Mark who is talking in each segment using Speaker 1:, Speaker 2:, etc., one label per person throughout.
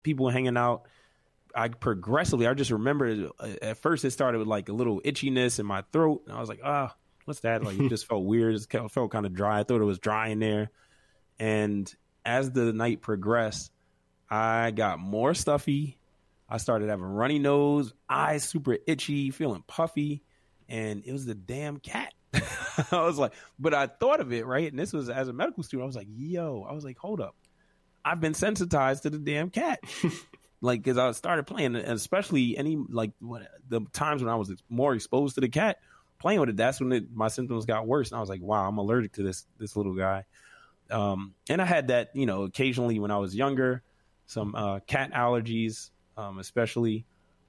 Speaker 1: people hanging out. I just remember at first it started with like a little itchiness in my throat. And I was like, what's that? Like, it just felt weird. It felt kind of dry. I thought it was dry in there. And as the night progressed, I got more stuffy. I started having runny nose, eyes super itchy, feeling puffy. And it was the damn cat. I was like, but I thought of it, right? And this was as a medical student. I was like, hold up. I've been sensitized to the damn cat. Like, because I started playing, and especially the times when I was more exposed to the cat, playing with it, that's when my symptoms got worse. And I was like, wow, I'm allergic to this little guy. And I had that, occasionally when I was younger, some cat allergies, especially.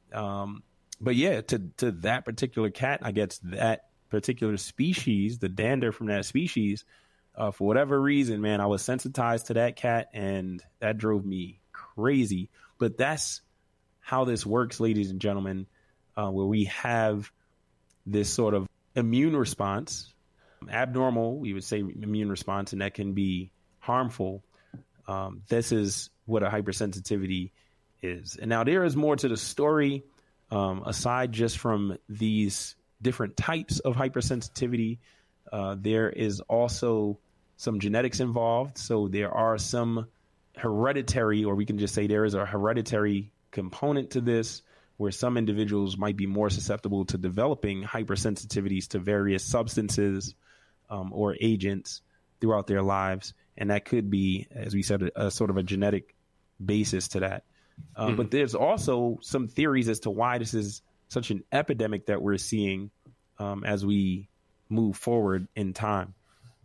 Speaker 1: But yeah, to that particular cat, I guess that particular species, the dander from that species, for whatever reason, man, I was sensitized to that cat, and that drove me crazy. But that's how this works, ladies and gentlemen, where we have this sort of immune response, abnormal, we would say immune response, and that can be harmful. This is what a hypersensitivity is. And now there is more to the story, aside just from these different types of hypersensitivity. There is also some genetics involved. So there are some hereditary, or we can just say there is a hereditary component to this, where some individuals might be more susceptible to developing hypersensitivities to various substances or agents throughout their lives. And that could be, as we said, a sort of a genetic basis to that. But there's also some theories as to why this is such an epidemic that we're seeing as we move forward in time.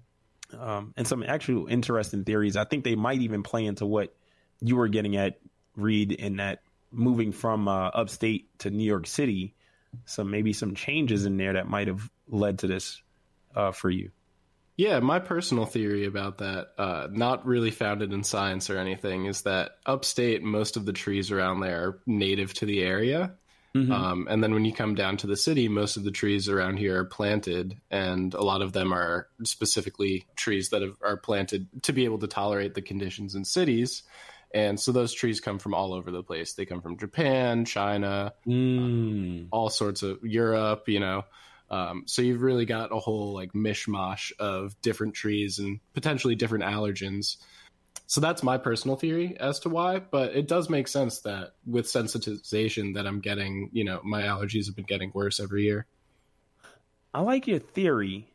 Speaker 1: And some actual interesting theories. I think they might even play into what you were getting at, Reed, in that moving from upstate to New York City, maybe some changes in there that might have led to this for you.
Speaker 2: Yeah, my personal theory about that, not really founded in science or anything, is that upstate, most of the trees around there are native to the area. Mm-hmm. And then when you come down to the city, most of the trees around here are planted, and a lot of them are specifically trees that are planted to be able to tolerate the conditions in cities. And so those trees come from all over the place. They come from Japan, China, all sorts of Europe, so you've really got a whole mishmash of different trees and potentially different allergens. So that's my personal theory as to why, but it does make sense that with sensitization that I'm getting, my allergies have been getting worse every year.
Speaker 1: I like your theory,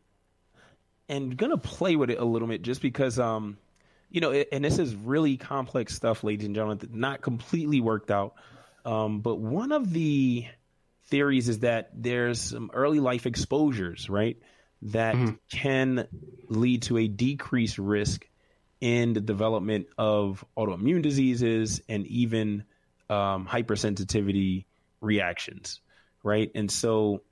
Speaker 1: and gonna play with it a little bit just because, and this is really complex stuff, ladies and gentlemen, not completely worked out. But one of the theories is that there's some early life exposures, right, that can lead to a decreased risk in the development of autoimmune diseases and even hypersensitivity reactions, right? And so,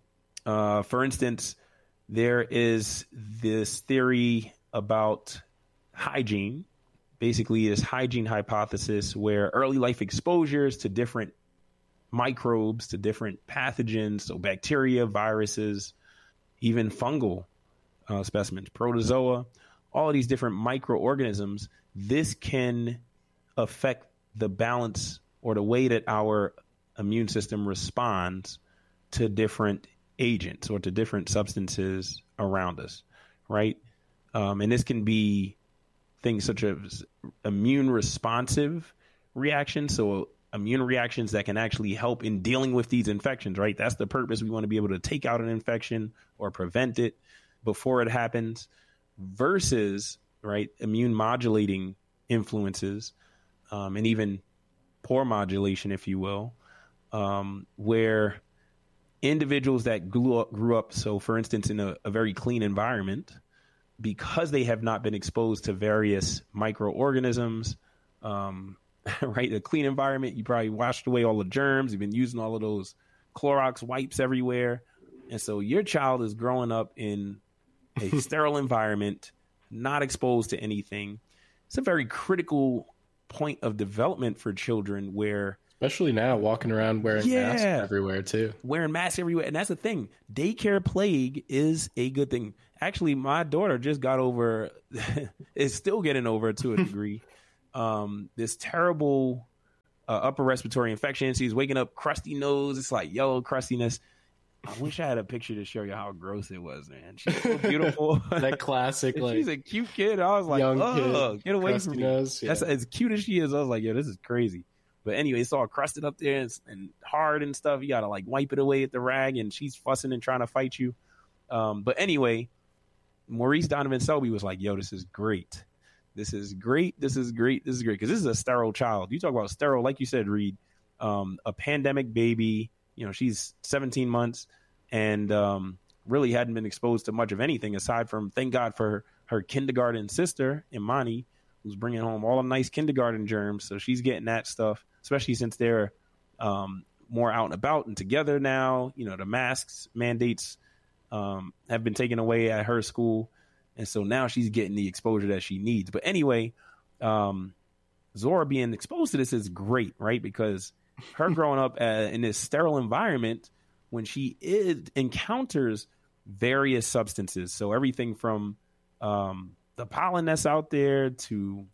Speaker 1: for instance, there is this theory about hygiene, basically this hygiene hypothesis where early life exposures to different microbes, to different pathogens, so bacteria, viruses, even fungal specimens, protozoa, all of these different microorganisms, this can affect the balance or the way that our immune system responds to different agents or to different substances around us, right? And this can be things such as immune responsive reactions, so immune reactions that can actually help in dealing with these infections, right? That's the purpose. We want to be able to take out an infection or prevent it before it happens, versus, right, immune modulating influences, and even poor modulation, if you will, where individuals that grew up, so for instance, in a very clean environment, because they have not been exposed to various microorganisms, right, a clean environment, you probably washed away all the germs, you've been using all of those Clorox wipes everywhere. And so your child is growing up in a sterile environment, not exposed to anything. It's a very critical point of development for children where,
Speaker 2: especially now, walking around wearing masks everywhere too.
Speaker 1: Wearing masks everywhere. And that's the thing. Daycare plague is a good thing. Actually, my daughter just got over, is still getting over to a degree, this terrible upper respiratory infection. She's waking up crusty nose. It's like yellow crustiness. I wish I had a picture to show you how gross it was, man. She's so beautiful.
Speaker 2: That classic, like,
Speaker 1: she's a cute kid. I was like, oh, get away from me.
Speaker 2: Nose, yeah.
Speaker 1: That's as cute as she is. I was like, yo, this is crazy. But anyway, it's all crusted up there and hard and stuff. You got to like wipe it away with the rag, and she's fussing and trying to fight you. But anyway, Maurice Donovan Selby was like, yo, this is great. This is great. This is great. This is great. Because this is a sterile child. You talk about sterile, like you said, Reed, a pandemic baby. You know, she's 17 months and really hadn't been exposed to much of anything aside from, thank God for her kindergarten sister, Imani, who's bringing home all the nice kindergarten germs. So she's getting that stuff, especially since they're more out and about and together now. You know, the masks mandates have been taken away at her school. And so now she's getting the exposure that she needs. But anyway, Zora being exposed to this is great, right? Because her growing up in this sterile environment, when she encounters various substances, so everything from the pollen that's out there to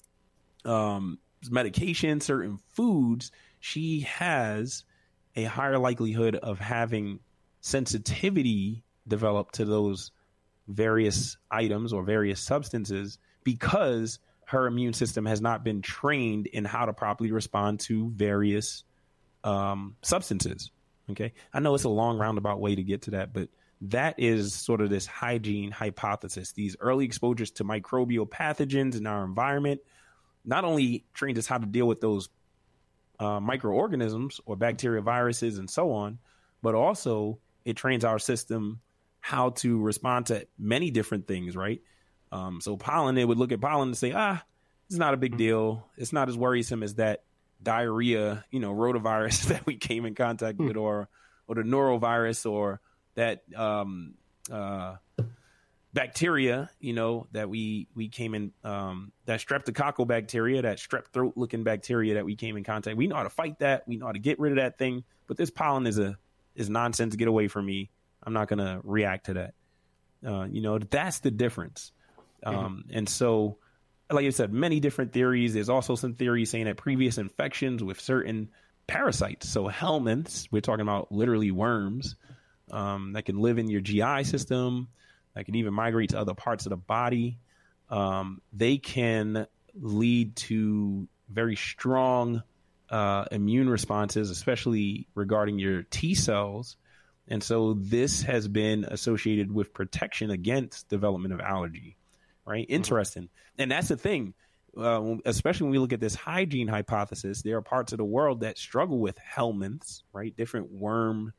Speaker 1: medication, certain foods, she has a higher likelihood of having sensitivity develop to those various items or various substances because her immune system has not been trained in how to properly respond to various substances. Okay. I know it's a long roundabout way to get to that, but that is sort of this hygiene hypothesis. These early exposures to microbial pathogens in our environment not only trains us how to deal with those microorganisms or bacteria, viruses, and so on, but also it trains our system how to respond to many different things, right? So pollen, they would look at pollen and say, it's not a big deal. It's not as worrisome as that diarrhea, rotavirus that we came in contact with, or the norovirus, or that bacteria, that we came in, that streptococcal bacteria, that strep throat looking bacteria that we came in contact. We know how to fight that. We know how to get rid of that thing. But this pollen is nonsense. Get away from me. I'm not going to react to that. That's the difference. And so, like I said, many different theories. There's also some theories saying that previous infections with certain parasites, so helminths, we're talking about literally worms, that can live in your GI system, that can even migrate to other parts of the body. They can lead to very strong immune responses, especially regarding your T cells. And so this has been associated with protection against development of allergy, right? Interesting. And that's the thing, especially when we look at this hygiene hypothesis, there are parts of the world that struggle with helminths, right? Different worm-like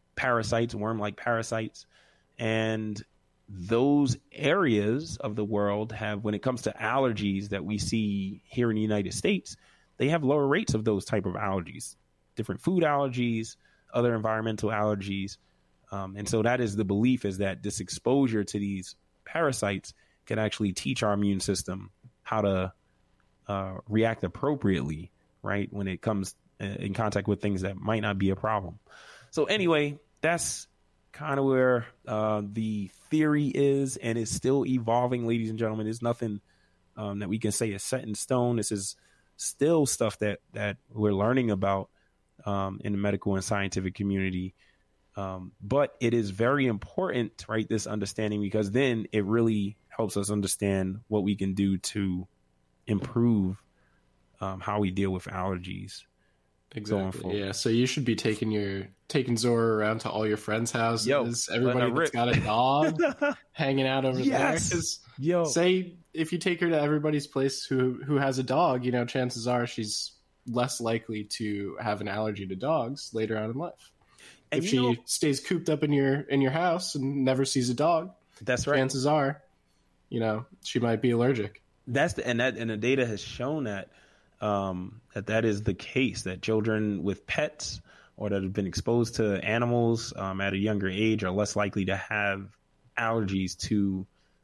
Speaker 1: parasites. And those areas of the world have, when it comes to allergies that we see here in the United States, they have lower rates of those type of allergies, different food allergies, other environmental allergies. And so that is the belief, is that this exposure to these parasites can actually teach our immune system how to react appropriately, right, when it comes in contact with things that might not be a problem. So anyway, that's kind of where the theory is, and it's still evolving, ladies and gentlemen. There's nothing that we can say is set in stone. This is still stuff that we're learning about in the medical and scientific community. But it is very important, right, this understanding, because then it really helps us understand what we can do to improve how we deal with allergies.
Speaker 2: Exactly. Yeah. So you should be taking Zora around to all your friends' houses. Everybody that's got a dog hanging out over there. Say if you take her to everybody's place who has a dog, chances are she's less likely to have an allergy to dogs later on in life. And if she stays cooped up in your house and never sees a dog,
Speaker 1: that's right.
Speaker 2: Chances are, she might be allergic.
Speaker 1: And the data has shown that that is the case, that children with pets or that have been exposed to animals at a younger age are less likely to have allergies to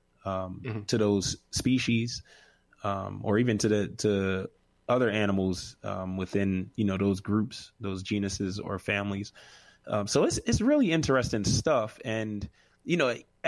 Speaker 1: those species, or even to other animals within those groups, those genuses or families. So it's really interesting stuff. And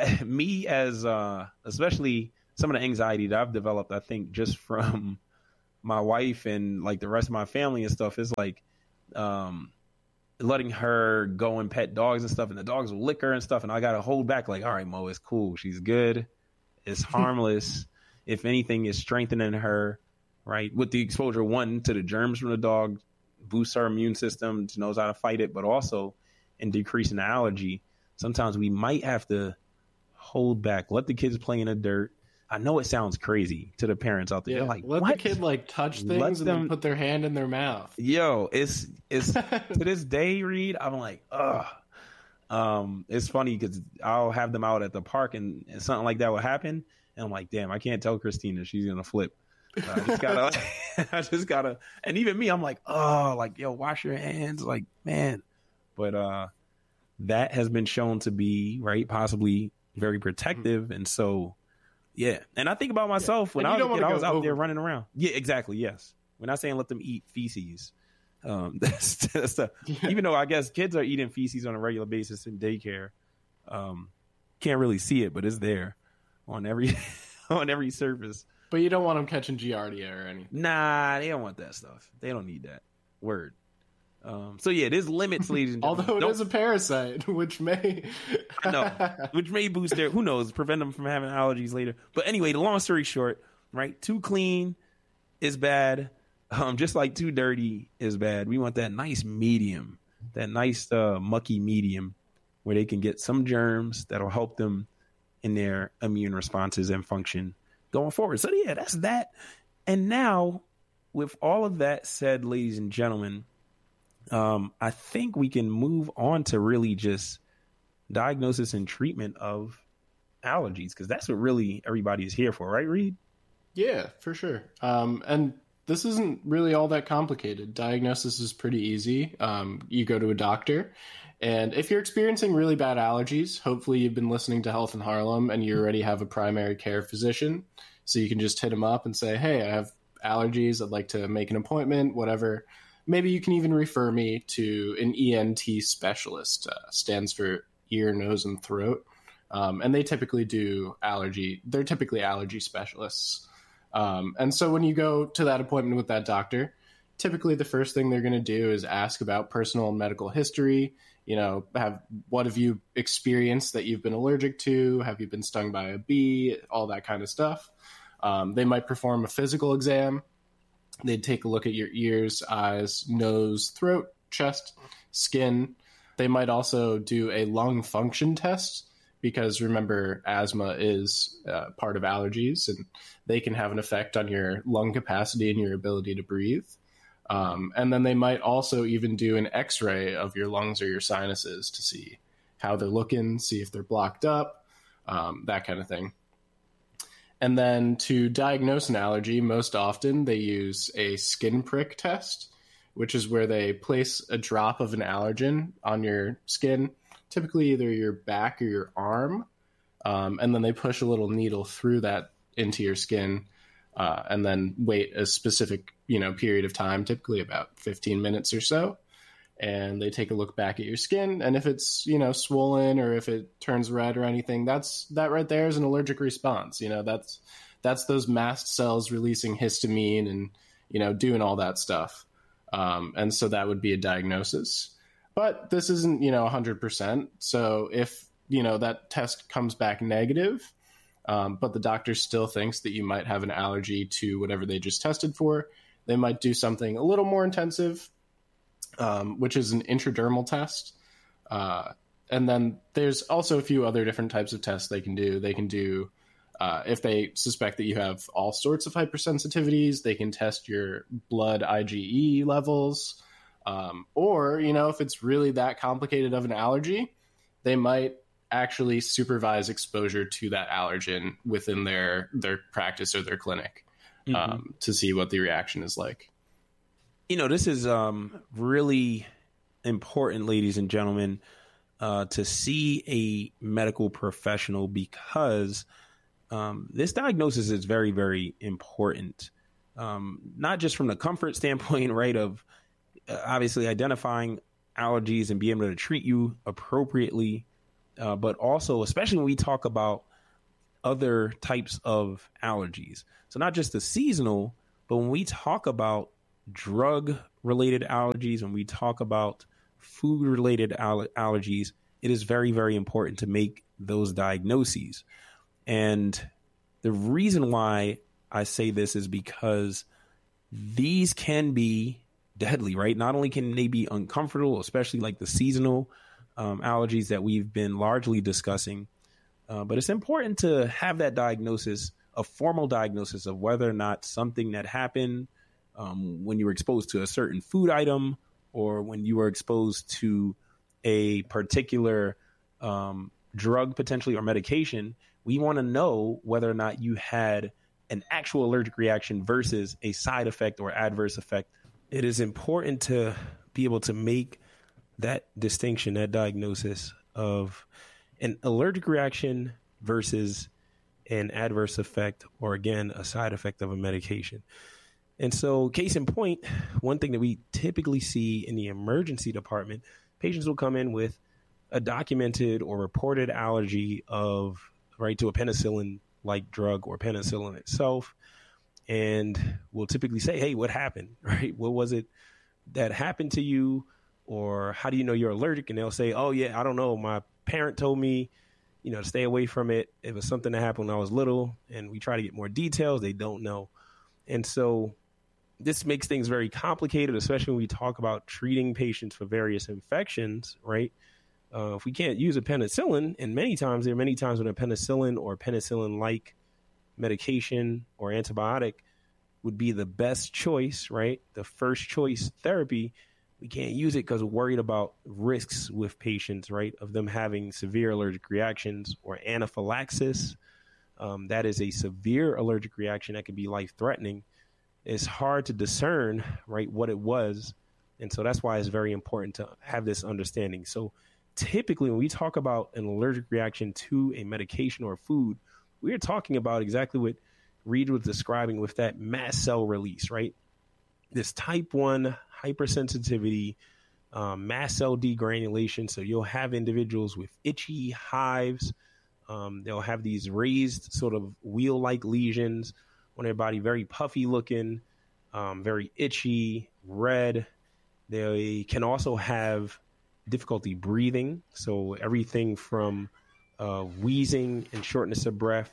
Speaker 1: me, as especially some of the anxiety that I've developed, I think just from my wife and like the rest of my family and stuff is like letting her go and pet dogs and stuff, and the dogs will lick her and stuff, and I gotta hold back like, all right, Mo, it's cool, she's good, it's harmless. If anything, is strengthening her, right, with the exposure, one, to the germs from the dog, boosts her immune system, knows how to fight it, but also in decreasing the allergy. Sometimes we might have to hold back, let the kids play in the dirt. I know it sounds crazy to the parents out there.
Speaker 2: Yeah,
Speaker 1: they're like,
Speaker 2: let
Speaker 1: what?
Speaker 2: the kid like touch things and then put their hand in their mouth.
Speaker 1: Yo, it's to this day, Reed, I'm like, ugh. It's funny because I'll have them out at the park and something like that will happen, and I'm like, damn, I can't tell Christina, she's gonna flip. I just gotta, and even me, I'm like, oh, like, yo, wash your hands, like, man. But that has been shown to be, right, possibly very protective, and so. Yeah, and I think about myself when I was a kid, I was out there running around. Yeah, exactly, yes. We're not saying let them eat feces. That's even though I guess kids are eating feces on a regular basis in daycare. Can't really see it, but it's there on every on every surface.
Speaker 2: But you don't want them catching Giardia or anything.
Speaker 1: Nah, they don't want that stuff. They don't need that. Word. So yeah, there's limits, ladies and gentlemen.
Speaker 2: Although it is a parasite, which may
Speaker 1: boost their, who knows, prevent them from having allergies later. But anyway, the long story short, right? Too clean is bad. Just like too dirty is bad. We want that nice medium, that nice mucky medium where they can get some germs that'll help them in their immune responses and function going forward. So yeah, that's that. And now, with all of that said, ladies and gentlemen, I think we can move on to really just diagnosis and treatment of allergies, because that's what really everybody is here for, right, Reed?
Speaker 2: Yeah, for sure. And this isn't really all that complicated. Diagnosis is pretty easy. You go to a doctor, and if you're experiencing really bad allergies, hopefully you've been listening to Health in Harlem and you already have a primary care physician, so you can just hit them up and say, hey, I have allergies, I'd like to make an appointment, whatever. Maybe you can even refer me to an ENT specialist, stands for ear, nose, and throat. And they typically do allergy. They're typically allergy specialists. And so when you go to that appointment with that doctor, typically the first thing they're going to do is ask about personal and medical history. You know, what have you experienced that you've been allergic to? Have you been stung by a bee? All that kind of stuff. They might perform a physical exam. They'd take a look at your ears, eyes, nose, throat, chest, skin. They might also do a lung function test, because remember, asthma is part of allergies, and they can have an effect on your lung capacity and your ability to breathe. And then they might also even do an X-ray of your lungs or your sinuses to see how they're looking, see if they're blocked up, that kind of thing. And then to diagnose an allergy, most often they use a skin prick test, which is where they place a drop of an allergen on your skin, typically either your back or your arm, and then they push a little needle through that into your skin, and then wait a specific period of time, typically about 15 minutes or so. And they take a look back at your skin, and if it's swollen or if it turns red or anything, that right there is an allergic response. That's those mast cells releasing histamine and doing all that stuff. And so that would be a diagnosis. But this isn't 100%. So if that test comes back negative, but the doctor still thinks that you might have an allergy to whatever they just tested for, they might do something a little more intensive, which is an intradermal test. And then there's also a few other different types of tests they can do. They can do, if they suspect that you have all sorts of hypersensitivities, they can test your blood IgE levels. Or, if it's really that complicated of an allergy, they might actually supervise exposure to that allergen within their practice or their clinic, to see what the reaction is like.
Speaker 1: This is really important, ladies and gentlemen, to see a medical professional, because this diagnosis is very, very important. Not just from the comfort standpoint, right, of obviously identifying allergies and being able to treat you appropriately, but also, especially when we talk about other types of allergies. So not just the seasonal, But when we talk about drug-related allergies, when we talk about food-related allergies, it is very, very important to make those diagnoses. And the reason why I say this is because these can be deadly, right? Not only can they be uncomfortable, especially like the seasonal allergies that we've been largely discussing, but it's important to have that diagnosis, a formal diagnosis of whether or not something that happened when you were exposed to a certain food item or when you were exposed to a particular drug potentially or medication. We want to know whether or not you had an actual allergic reaction versus a side effect or adverse effect. It is important to be able to make that distinction, that diagnosis of an allergic reaction versus an adverse effect, or again, a side effect of a medication. And so, case in point, one thing that we typically see in the emergency department, patients will come in with a documented or reported allergy to a penicillin-like drug or penicillin itself. And we'll typically say, hey, what happened, right? What was it that happened to you? Or how do you know you're allergic? And they'll say, oh, yeah, I don't know. My parent told me, to stay away from it. It was something that happened when I was little. And we try to get more details. They don't know. And so this makes things very complicated, especially when we talk about treating patients for various infections, right? If we can't use a penicillin, and there are many times when a penicillin or penicillin-like medication or antibiotic would be the best choice, right? The first choice therapy, we can't use it because we're worried about risks with patients, right? Of them having severe allergic reactions or anaphylaxis. That is a severe allergic reaction that can be life-threatening. It's hard to discern, right, what it was. And so that's why it's very important to have this understanding. So typically when we talk about an allergic reaction to a medication or food, we're talking about exactly what Reed was describing with that mast cell release, right? This type 1 hypersensitivity, mast cell degranulation. So you'll have individuals with itchy hives. They'll have these raised sort of wheel-like lesions on their body, very puffy looking, very itchy, red. They can also have difficulty breathing. So everything from wheezing and shortness of breath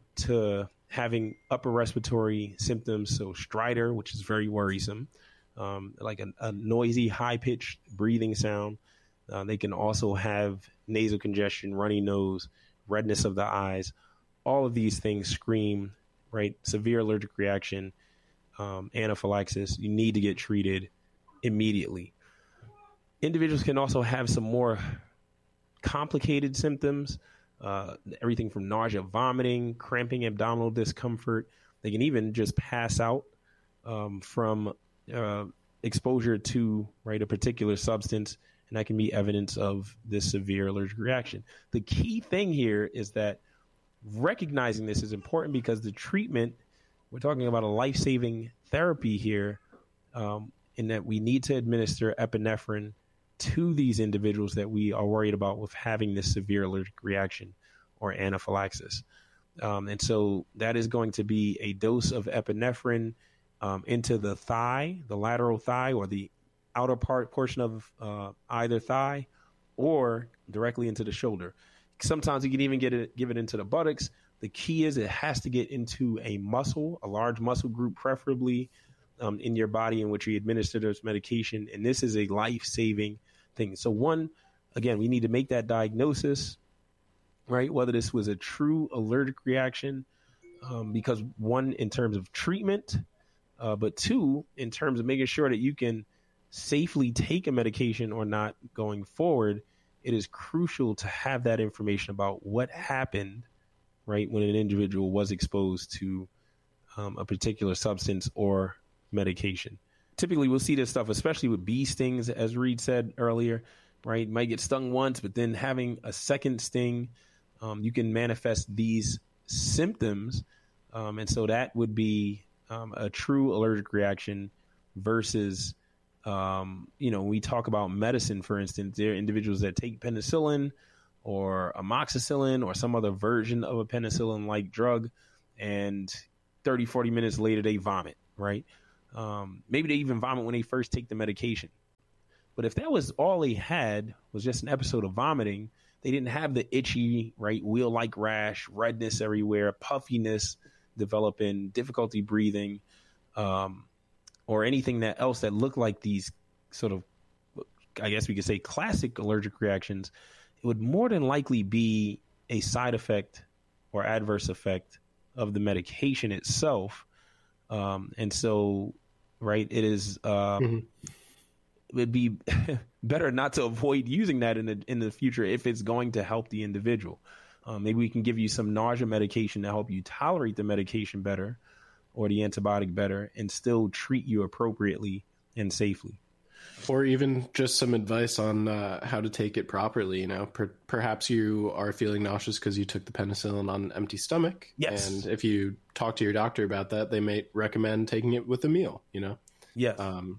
Speaker 1: to having upper respiratory symptoms. So stridor, which is very worrisome, like a noisy, high-pitched breathing sound. They can also have nasal congestion, runny nose, redness of the eyes. All of these things scream, right, severe allergic reaction, anaphylaxis. You need to get treated immediately. Individuals can also have some more complicated symptoms, everything from nausea, vomiting, cramping, abdominal discomfort. They can even just pass out from exposure to, right, a particular substance, and that can be evidence of this severe allergic reaction. The key thing here is that recognizing this is important because the treatment, we're talking about a life-saving therapy here, in that we need to administer epinephrine to these individuals that we are worried about with having this severe allergic reaction or anaphylaxis. And so that is going to be a dose of epinephrine into the thigh, the lateral thigh, or the outer portion of either thigh, or directly into the shoulder. Sometimes you can even give it into the buttocks. The key is it has to get into a muscle, a large muscle group, preferably in your body in which you administer this medication. And this is a life-saving thing. So again, we need to make that diagnosis, right? Whether this was a true allergic reaction, because one, in terms of treatment, but two, in terms of making sure that you can safely take a medication or not going forward. It is crucial to have that information about what happened, right, when an individual was exposed to a particular substance or medication. Typically, we'll see this stuff, especially with bee stings, as Reed said earlier, right? You might get stung once, but then having a second sting, you can manifest these symptoms. And so that would be a true allergic reaction versus, when we talk about medicine, for instance, there are individuals that take penicillin or amoxicillin or some other version of a penicillin-like drug, and 30, 40 minutes later, they vomit, right? Maybe they even vomit when they first take the medication. But if that was all they had was just an episode of vomiting, they didn't have the itchy, right, wheel-like rash, redness everywhere, puffiness developing, difficulty breathing, or anything else that looked like these sort of, I guess we could say, classic allergic reactions, it would more than likely be a side effect or adverse effect of the medication itself. And so, right, it is, it would be better not to avoid using that in the future if it's going to help the individual. Maybe we can give you some nausea medication to help you tolerate the medication better or the antibiotic better and still treat you appropriately and safely.
Speaker 2: Or even just some advice on how to take it properly. You know, perhaps you are feeling nauseous because you took the penicillin on an empty stomach.
Speaker 1: Yes.
Speaker 2: And if you talk to your doctor about that, they may recommend taking it with a meal, you know?
Speaker 1: Yes.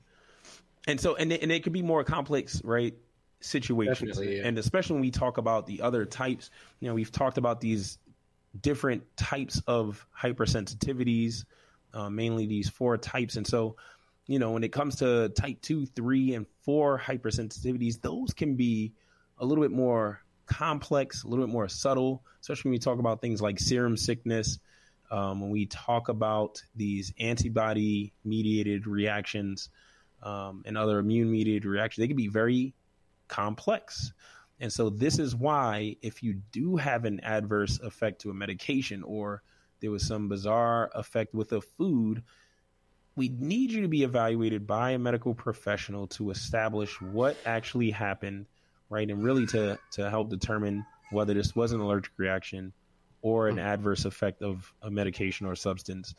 Speaker 1: And so, and it could be more complex, right, situations.
Speaker 2: Definitely, yeah.
Speaker 1: And especially when we talk about the other types, you know, we've talked about these different types of hypersensitivities, mainly these 4 types. And so, you know, when it comes to type 2, 3, and 4 hypersensitivities, those can be a little bit more complex, a little bit more subtle, especially when we talk about things like serum sickness. When we talk about these antibody-mediated reactions and other immune-mediated reactions, they can be very complex. And so this is why if you do have an adverse effect to a medication or there was some bizarre effect with a food, we need you to be evaluated by a medical professional to establish what actually happened, right? And really to help determine whether this was an allergic reaction or an adverse effect of a medication or substance.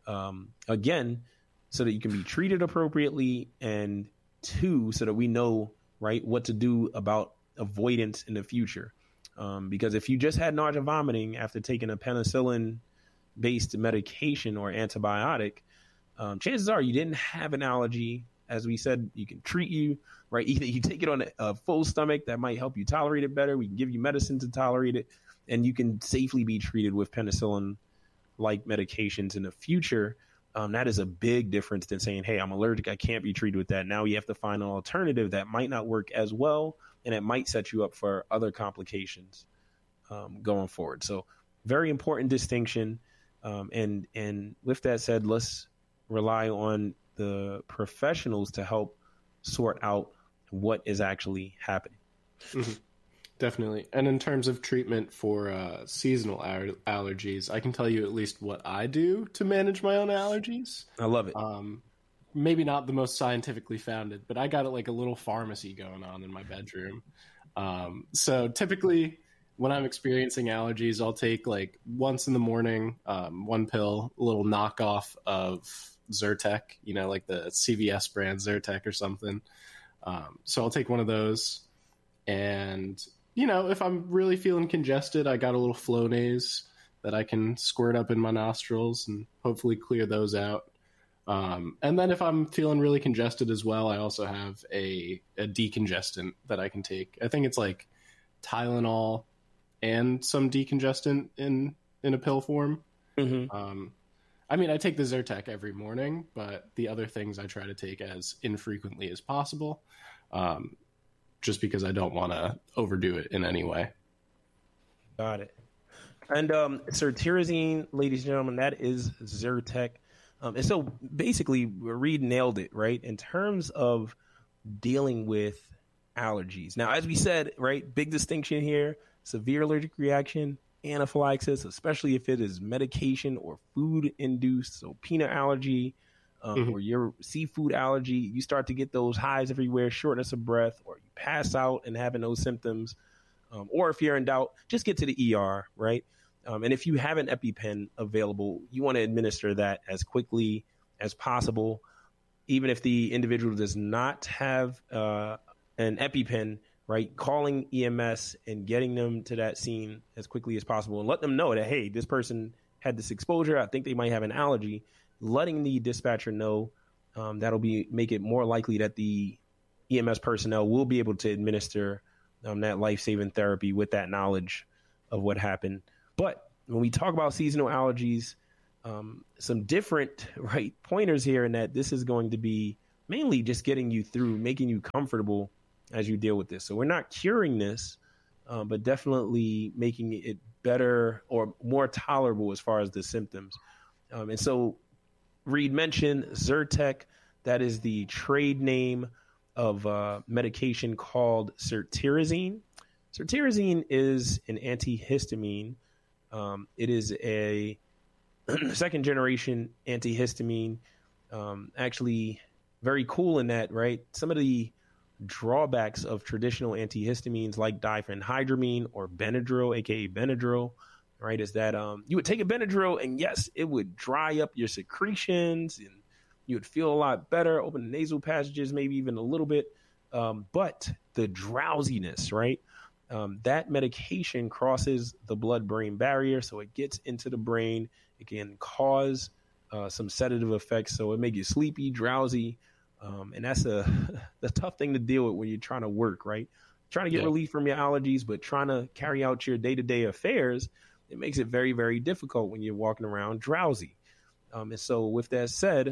Speaker 1: Again, so that you can be treated appropriately, and 2, so that we know, right, what to do about avoidance in the future. Because if you just had nausea vomiting after taking a penicillin-based medication or antibiotic, chances are you didn't have an allergy. As we said, you can treat you, right? Either you take it on a full stomach, that might help you tolerate it better. We can give you medicine to tolerate it, and you can safely be treated with penicillin-like medications in the future. That is a big difference than saying, hey, I'm allergic, I can't be treated with that. Now you have to find an alternative that might not work as well, and it might set you up for other complications going forward. So very important distinction. And with that said, let's rely on the professionals to help sort out what is actually happening.
Speaker 2: Mm-hmm. Definitely. And in terms of treatment for seasonal allergies, I can tell you at least what I do to manage my own allergies.
Speaker 1: I love it.
Speaker 2: Maybe not the most scientifically founded, but I got like a little pharmacy going on in my bedroom. So typically when I'm experiencing allergies, I'll take like once in the morning, 1 pill, a little knockoff of Zyrtec, you know, like the CVS brand Zyrtec or something. So I'll take one of those. And, you know, if I'm really feeling congested, I got a little Flonase that I can squirt up in my nostrils and hopefully clear those out. And then if I'm feeling really congested as well, I also have a decongestant that I can take. I think it's like Tylenol and some decongestant in a pill form. Mm-hmm. I mean, I take the Zyrtec every morning, but the other things I try to take as infrequently as possible, just because I don't want to overdo it in any way.
Speaker 1: Got it. And cetirizine, ladies and gentlemen, that is Zyrtec. And so basically, Reed nailed it, right? In terms of dealing with allergies. Now, as we said, right, big distinction here, severe allergic reaction, anaphylaxis, especially if it is medication or food induced. So peanut allergy or your seafood allergy, you start to get those highs everywhere, shortness of breath, or you pass out and having those symptoms. Or if you're in doubt, just get to the ER, right? And if you have an EpiPen available, you want to administer that as quickly as possible. Even if the individual does not have an EpiPen, right, calling EMS and getting them to that scene as quickly as possible and let them know that, hey, this person had this exposure. I think they might have an allergy. Letting the dispatcher know, that'll make it more likely that the EMS personnel will be able to administer that life-saving therapy with that knowledge of what happened. But when we talk about seasonal allergies, some different pointers here, in that this is going to be mainly just getting you through, making you comfortable as you deal with this. So we're not curing this, but definitely making it better or more tolerable as far as the symptoms. And so Reed mentioned Zyrtec. That is the trade name of medication called cetirizine. Cetirizine is an antihistamine. It is a second generation antihistamine. Actually, very cool in that, right? Some of the drawbacks of traditional antihistamines like diphenhydramine or Benadryl, aka Benadryl, right, is that you would take a Benadryl and yes, it would dry up your secretions and you would feel a lot better, open the nasal passages, maybe even a little bit. But the drowsiness, right? That medication crosses the blood-brain barrier, so it gets into the brain. It can cause some sedative effects, so it makes you sleepy, drowsy, and that's the tough thing to deal with when you're trying to work, right? Trying to get relief from your allergies, but trying to carry out your day-to-day affairs, it makes it very, very difficult when you're walking around drowsy. And so with that said,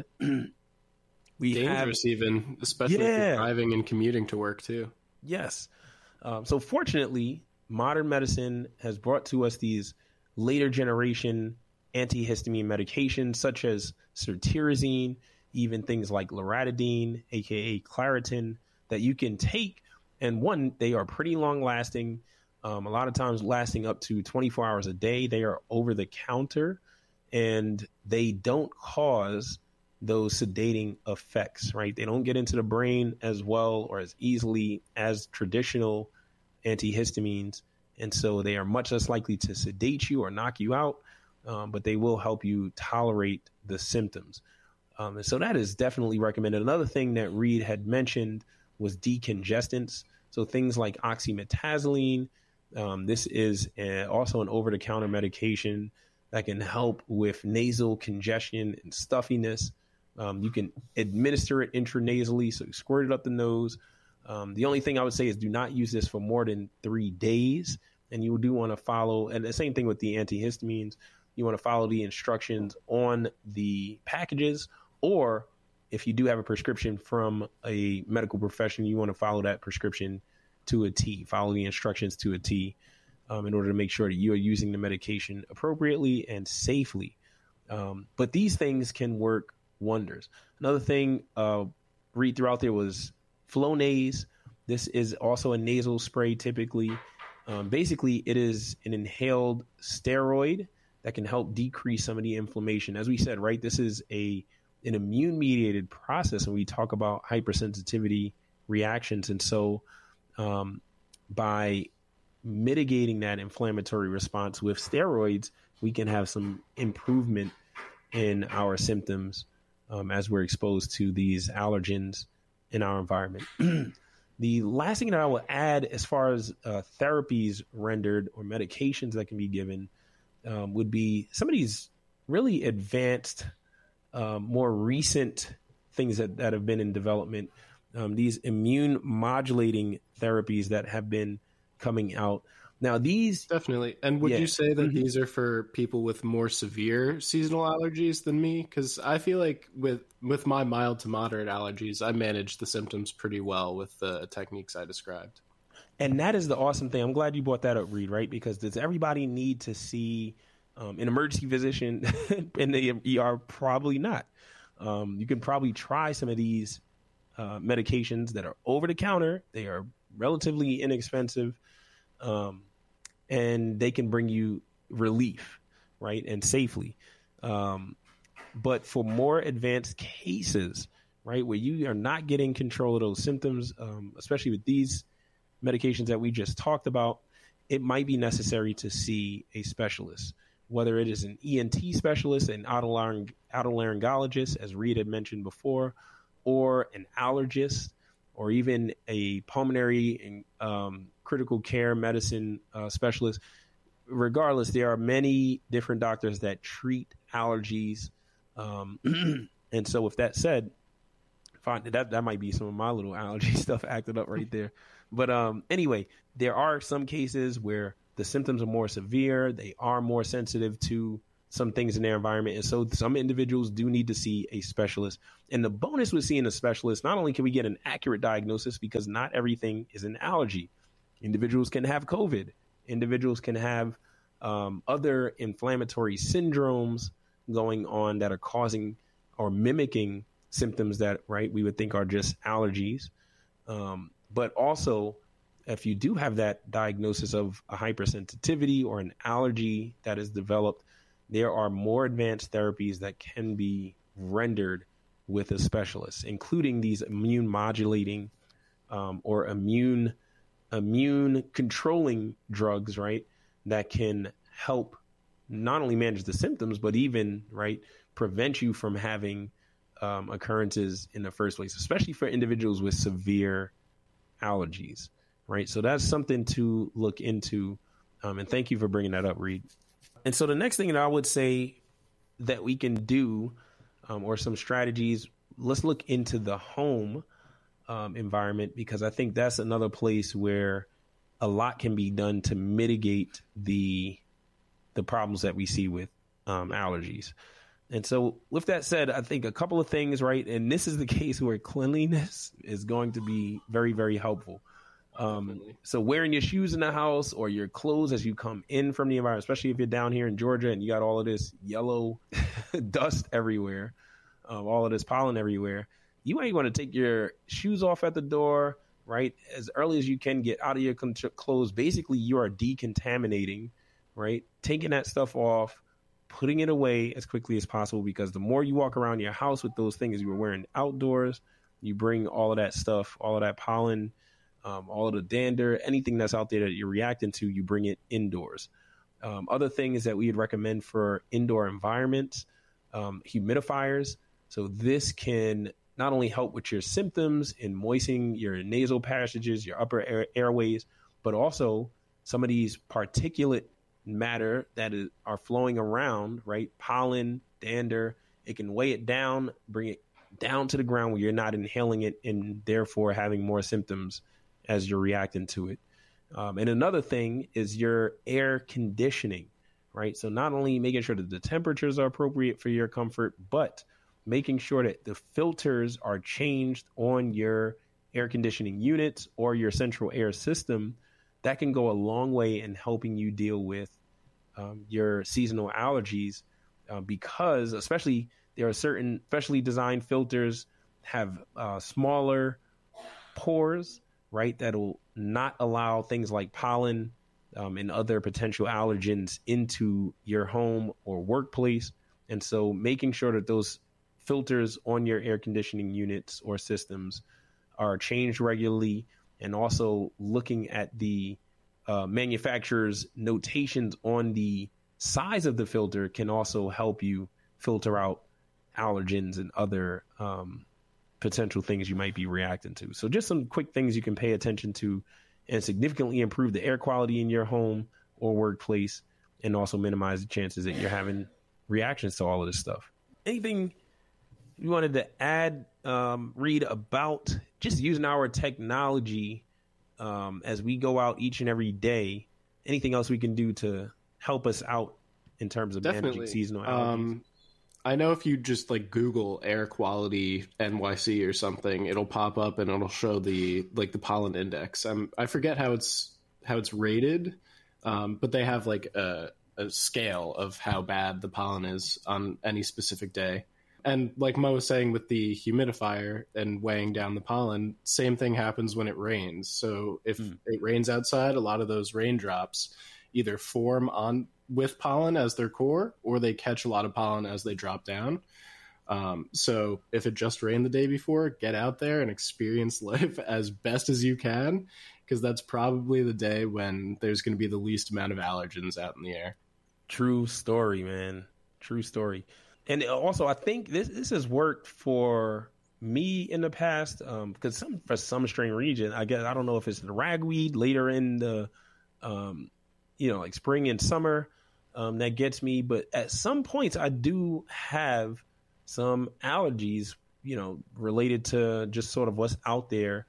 Speaker 2: dangerous even, especially if you're driving and commuting to work too.
Speaker 1: Yes. So fortunately, modern medicine has brought to us these later generation antihistamine medications such as cetirizine, even things like loratadine, aka Claritin, that you can take. And one, they are pretty long lasting, a lot of times lasting up to 24 hours a day. They are over the counter and they don't cause those sedating effects, right? They don't get into the brain as well or as easily as traditional antihistamines. And so they are much less likely to sedate you or knock you out, but they will help you tolerate the symptoms. And so that is definitely recommended. Another thing that Reed had mentioned was decongestants. So things like oxymetazoline. This is also an over-the-counter medication that can help with nasal congestion and stuffiness. You can administer it intranasally, so squirt it up the nose. The only thing I would say is do not use this for more than 3 days. And you do want to follow, and the same thing with the antihistamines, you want to follow the instructions on the packages, or if you do have a prescription from a medical professional, you want to follow that prescription to a T, follow the instructions to a T, in order to make sure that you are using the medication appropriately and safely. But these things can work wonders. Another thing Reed threw out there was Flonase. This is also a nasal spray typically. Basically, it is an inhaled steroid that can help decrease some of the inflammation. As we said, right, this is an immune-mediated process, and we talk about hypersensitivity reactions. And so by mitigating that inflammatory response with steroids, we can have some improvement in our symptoms as we're exposed to these allergens in our environment. The last thing that I will add as far as therapies rendered or medications that can be given would be some of these really advanced, more recent things that have been in development, these immune modulating therapies that have been coming out. Now, these
Speaker 2: definitely. And would you say that these are for people with more severe seasonal allergies than me? Because I feel like with my mild to moderate allergies, I manage the symptoms pretty well with the techniques I described.
Speaker 1: And that is the awesome thing. I'm glad you brought that up, Reed, right? Because does everybody need to see an emergency physician in the ER? Probably not. You can probably try some of these medications that are over the counter. They are relatively inexpensive. And they can bring you relief, right, and safely. But for more advanced cases, right, where you are not getting control of those symptoms, especially with these medications that we just talked about, it might be necessary to see a specialist, whether it is an ENT specialist, an otolaryngologist, as Reed had mentioned before, or an allergist, or even a pulmonary and critical care medicine specialist. Regardless, there are many different doctors that treat allergies. And so with that said, fine, that might be some of my little allergy stuff acted up right there. But anyway, there are some cases where the symptoms are more severe. They are more sensitive to some things in their environment. And so some individuals do need to see a specialist. And the bonus with seeing a specialist, not only can we get an accurate diagnosis, because not everything is an allergy. Individuals can have COVID. Individuals can have other inflammatory syndromes going on that are causing or mimicking symptoms that, right, we would think are just allergies. But also, if you do have that diagnosis of a hypersensitivity or an allergy that is developed, there are more advanced therapies that can be rendered with a specialist, including these immune modulating or immune controlling drugs, right, that can help not only manage the symptoms, but even, right, prevent you from having occurrences in the first place, especially for individuals with severe allergies, right? So that's something to look into. And thank you for bringing that up, Reed. And so the next thing that I would say that we can do, or some strategies, let's look into the home environment, because I think that's another place where a lot can be done to mitigate the problems that we see with allergies. And so with that said, I think a couple of things, right? And this is the case where cleanliness is going to be very, very helpful. So wearing your shoes in the house or your clothes as you come in from the environment, especially if you're down here in Georgia and you got all of this yellow dust everywhere, all of this pollen everywhere, you might want to take your shoes off at the door, right? As early as you can, get out of your clothes. Basically, you are decontaminating, right? Taking that stuff off, putting it away as quickly as possible, because the more you walk around your house with those things you were wearing outdoors, you bring all of that stuff, all of that pollen, all of the dander, anything that's out there that you're reacting to, you bring it indoors. Other things that we would recommend for indoor environments, humidifiers. So this can not only help with your symptoms in moistening your nasal passages, your upper airways, but also some of these particulate matter that are flowing around, right? Pollen, dander, it can weigh it down, bring it down to the ground where you're not inhaling it and therefore having more symptoms as you're reacting to it. And another thing is your air conditioning, right? So not only making sure that the temperatures are appropriate for your comfort, but making sure that the filters are changed on your air conditioning units or your central air system. That can go a long way in helping you deal with your seasonal allergies, because especially there are certain specially designed filters have smaller pores, right, that'll not allow things like pollen and other potential allergens into your home or workplace. And so making sure that those filters on your air conditioning units or systems are changed regularly, and also looking at the manufacturer's notations on the size of the filter can also help you filter out allergens and other potential things you might be reacting to. So just some quick things you can pay attention to and significantly improve the air quality in your home or workplace, and also minimize the chances that you're having reactions to all of this stuff. Anything you wanted to add, Reed, about just using our technology as we go out each and every day? Anything else we can do to help us out in terms of managing seasonal allergies?
Speaker 2: I know if you just like Google air quality NYC or something, it'll pop up and it'll show the pollen index. I forget how it's rated, but they have like a scale of how bad the pollen is on any specific day. And like Mo was saying with the humidifier and weighing down the pollen, same thing happens when it rains. So if it rains outside, a lot of those raindrops either form on with pollen as their core, or they catch a lot of pollen as they drop down. So if it just rained the day before, get out there and experience life as best as you can, because that's probably the day when there's going to be the least amount of allergens out in the air.
Speaker 1: True story, man. True story. And also, I think this has worked for me in the past, because for some strange reason, I guess, I don't know if it's the ragweed later in the, like spring and summer, that gets me. But at some points, I do have some allergies, related to just sort of what's out there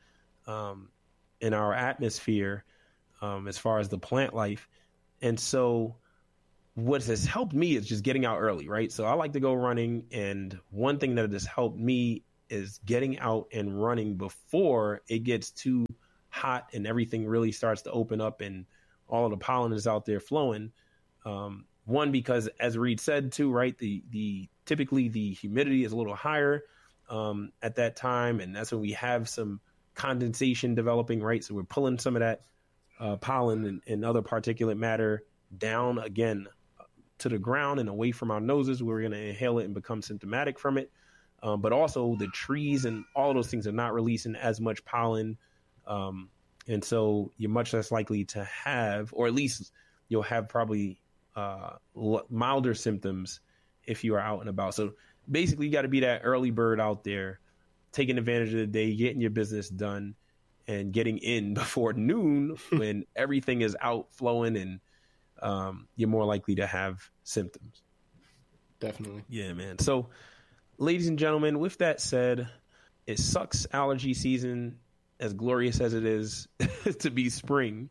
Speaker 1: in our atmosphere as far as the plant life. And so what has helped me is just getting out early, right? So I like to go running, and one thing that has helped me is getting out and running before it gets too hot and everything really starts to open up and all of the pollen is out there flowing. One, because as Reed said too, right, the typically the humidity is a little higher at that time, and that's when we have some condensation developing, right? So we're pulling some of that pollen and other particulate matter down again to the ground and away from our noses, where we're going to inhale it and become symptomatic from it. But also the trees and all of those things are not releasing as much pollen. And so you're much less likely to have, or at least you'll have probably milder symptoms if you are out and about. So basically you got to be that early bird out there, taking advantage of the day, getting your business done, and getting in before noon when everything is out flowing, and you're more likely to have symptoms.
Speaker 2: Definitely.
Speaker 1: Yeah, man. So ladies and gentlemen, with that said, it sucks allergy season, as glorious as it is to be spring.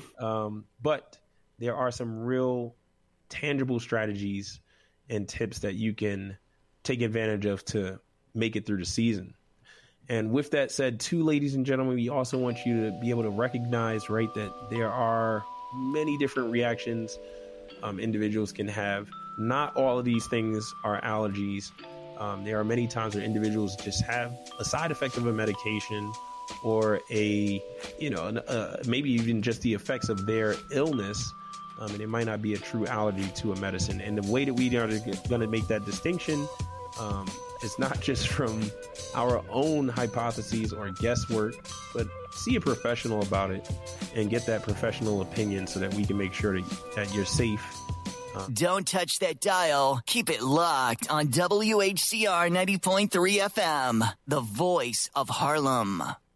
Speaker 1: But there are some real tangible strategies and tips that you can take advantage of to make it through the season. And with that said, too, ladies and gentlemen, we also want you to be able to recognize, right, that there are many different reactions individuals can have. Not all of these things are allergies. There are many times where individuals just have a side effect of a medication, or maybe even just the effects of their illness, and it might not be a true allergy to a medicine. And the way that we are going to make that distinction is not just from our own hypotheses or guesswork, but see a professional about it and get that professional opinion so that we can make sure that you're safe.
Speaker 3: Don't touch that dial. Keep it locked on WHCR 90.3 FM, the voice of Harlem.